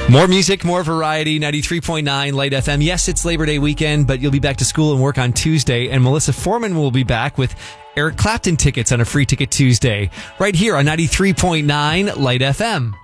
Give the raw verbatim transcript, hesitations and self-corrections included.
More music, more variety, ninety-three point nine Light F M. Yes, it's Labor Day weekend, but you'll be back to school and work on Tuesday, and Melissa Foreman will be back with Eric Clapton tickets on a Free Ticket Tuesday, right here on ninety-three point nine Light F M.